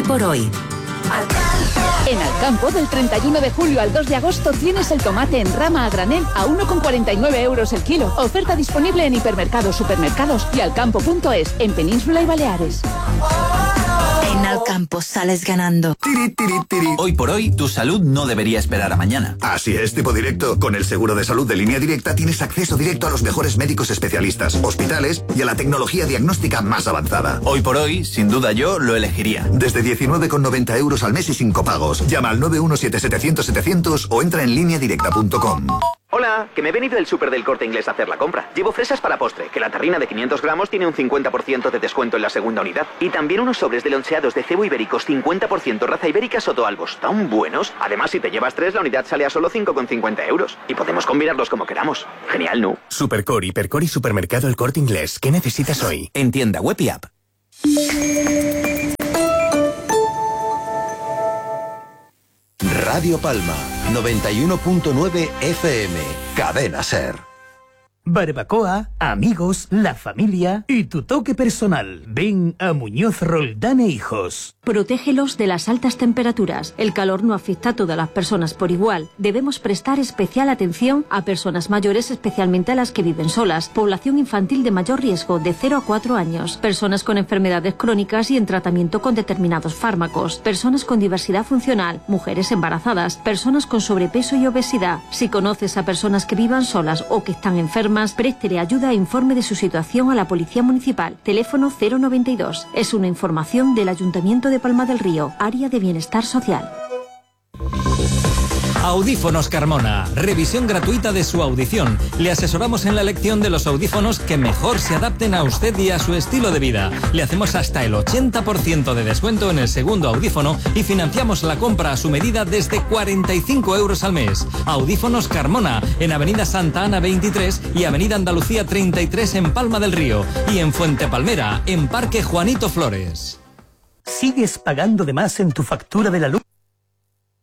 por hoy. En Alcampo, del 31 de julio al 2 de agosto, tienes el tomate en rama a granel a 1,49 euros el kilo. Oferta disponible en hipermercados, supermercados y alcampo.es, en Península y Baleares. En Alcampo sales ganando. Hoy por hoy, tu salud no debería esperar a mañana. Así es, tipo directo. Con el seguro de salud de Línea Directa tienes acceso directo a los mejores médicos especialistas, hospitales y a la tecnología diagnóstica más avanzada. Hoy por hoy, sin duda yo lo elegiría. Desde 19,90 euros al mes y sin copagos. Llama al 917-700-700 o entra en lineadirecta.com. Hola, que me he venido del súper del Corte Inglés a hacer la compra. Llevo fresas para postre, que la terrina de 500 gramos tiene un 50% de descuento en la segunda unidad. Y también unos sobres de loncheados de cebo ibéricos 50% raza ibérica Sotoalbos, tan buenos. Además, si te llevas 3, la unidad sale a solo 5,50 euros. Y podemos combinarlos como queramos. Genial, ¿no? Supercor, Hipercor y Supermercado El Corte Inglés. ¿Qué necesitas hoy? En tienda web y app. Radio Palma, 91.9 FM, Cadena Ser. Barbacoa, amigos, la familia y tu toque personal. Ven a Muñoz Roldán e Hijos. Protégelos de las altas temperaturas. El calor no afecta a todas las personas por igual. Debemos prestar especial atención a personas mayores, especialmente a las que viven solas. Población infantil de mayor riesgo, de 0 a 4 años. Personas con enfermedades crónicas y en tratamiento con determinados fármacos. Personas con diversidad funcional. Mujeres embarazadas. Personas con sobrepeso y obesidad. Si conoces a personas que vivan solas o que están enfermas, préstele ayuda e informe de su situación a la Policía Municipal. Teléfono 092. Es una información del Ayuntamiento de Palma del Río, Área de Bienestar Social. Audífonos Carmona. Revisión gratuita de su audición. Le asesoramos en la elección de los audífonos que mejor se adapten a usted y a su estilo de vida. Le hacemos hasta el 80% de descuento en el segundo audífono y financiamos la compra a su medida desde 45 euros al mes. Audífonos Carmona, en Avenida Santa Ana 23 y Avenida Andalucía 33 en Palma del Río. Y en Fuente Palmera, en Parque Juanito Flores. ¿Sigues pagando de más en tu factura de la luz?